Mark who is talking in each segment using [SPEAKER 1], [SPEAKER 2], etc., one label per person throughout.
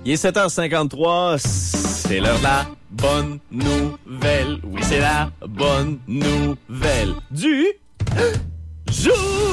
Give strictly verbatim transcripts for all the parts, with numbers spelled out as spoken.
[SPEAKER 1] Il est sept heures cinquante-trois, c'est l'heure de la bonne nouvelle. Oui, c'est la bonne nouvelle du jour.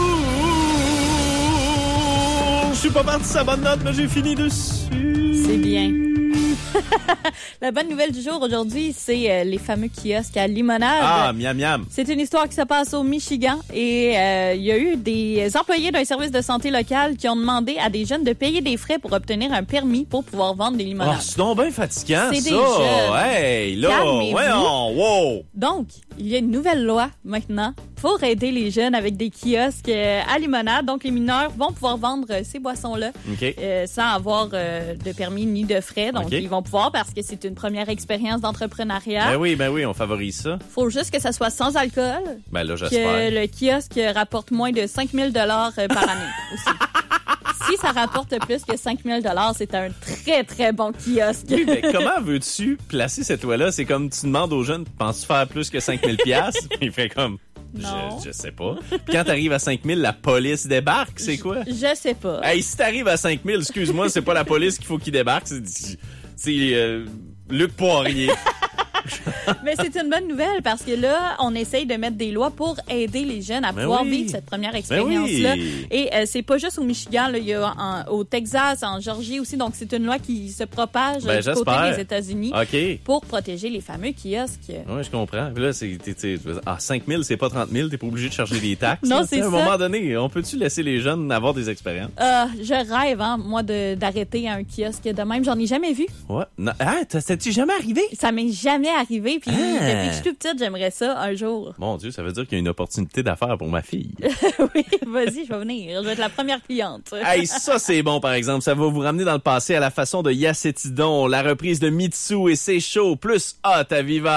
[SPEAKER 1] Je suis pas parti sa bonne note, mais j'ai fini dessus.
[SPEAKER 2] C'est bien. La bonne nouvelle du jour aujourd'hui, c'est euh, les fameux kiosques à limonade.
[SPEAKER 1] Ah, miam miam.
[SPEAKER 2] C'est une histoire qui se passe au Michigan et euh, il y a eu des employés d'un service de santé local qui ont demandé à des jeunes de payer des frais pour obtenir un permis pour pouvoir vendre des limonades.
[SPEAKER 1] Oh, c'est donc bien fatigant,
[SPEAKER 2] C'est
[SPEAKER 1] ça.
[SPEAKER 2] des jeunes.
[SPEAKER 1] Hey, là,
[SPEAKER 2] Calmez-vous.
[SPEAKER 1] voyons, wow.
[SPEAKER 2] Donc, il y a une nouvelle loi maintenant pour aider les jeunes avec des kiosques euh, à limonade. Donc, les mineurs vont pouvoir vendre euh, ces boissons-là
[SPEAKER 1] OK.
[SPEAKER 2] euh, sans avoir euh, de permis ni de frais. Donc,
[SPEAKER 1] OK.
[SPEAKER 2] ils vont pouvoir parce que c'est une première expérience d'entrepreneuriat.
[SPEAKER 1] Ben oui, ben oui, on favorise ça.
[SPEAKER 2] Faut juste que ça soit sans alcool,
[SPEAKER 1] Ben là,
[SPEAKER 2] que
[SPEAKER 1] j'espère.
[SPEAKER 2] le kiosque rapporte moins de cinq mille dollars par année aussi. Si ça rapporte plus que cinq mille dollars, c'est un très, très bon kiosque.
[SPEAKER 1] Oui, mais comment veux-tu placer cette loi-là? C'est comme tu demandes aux jeunes, penses-tu faire plus que cinq mille piastres? Il fait comme,
[SPEAKER 2] Non.
[SPEAKER 1] je, je sais pas. Puis quand t'arrives à cinq mille, la police débarque, c'est quoi?
[SPEAKER 2] Je sais pas.
[SPEAKER 1] Hey, si t'arrives à cinq mille, excuse-moi, c'est pas la police qu'il faut qu'il débarque, c'est, c'est euh, Luc Poirier.
[SPEAKER 2] Mais c'est une bonne nouvelle parce que là, on essaye de mettre des lois pour aider les jeunes à
[SPEAKER 1] Ben
[SPEAKER 2] pouvoir
[SPEAKER 1] oui.
[SPEAKER 2] vivre cette première expérience-là.
[SPEAKER 1] oui.
[SPEAKER 2] Et euh, c'est pas juste au Michigan, là, il y a en- au Texas, en Georgie aussi. Donc, c'est une loi qui se propage
[SPEAKER 1] Ben,
[SPEAKER 2] euh, du côté
[SPEAKER 1] j'espère.
[SPEAKER 2] des États-Unis
[SPEAKER 1] OK.
[SPEAKER 2] pour protéger les fameux kiosques.
[SPEAKER 1] Oui, je comprends. Puis là, c'est, t'es, t'es, ah, cinq mille, c'est pas trente mille, t'es pas obligé de charger des taxes.
[SPEAKER 2] Non,
[SPEAKER 1] là.
[SPEAKER 2] c'est
[SPEAKER 1] À un
[SPEAKER 2] ça.
[SPEAKER 1] moment donné, on peut-tu laisser les jeunes avoir des expériences?
[SPEAKER 2] Euh, je rêve, hein, moi, de, d'arrêter un kiosque de même. J'en ai jamais vu.
[SPEAKER 1] Ouais. Non. Ah, t'as- ça t'est jamais arrivé?
[SPEAKER 2] Ça m'est jamais arrivé. Puis,
[SPEAKER 1] Ah.
[SPEAKER 2] depuis que je suis toute petite, j'aimerais ça un jour.
[SPEAKER 1] Mon Dieu, ça veut dire qu'il y a une opportunité d'affaires pour ma fille.
[SPEAKER 2] Oui, vas-y, je vais venir. Je vais être la première cliente.
[SPEAKER 1] Hey, ça c'est bon par exemple, ça va vous ramener dans le passé à la façon de Yacetidon, la reprise de Mitsu et c'est chaud, plus hot à Viva.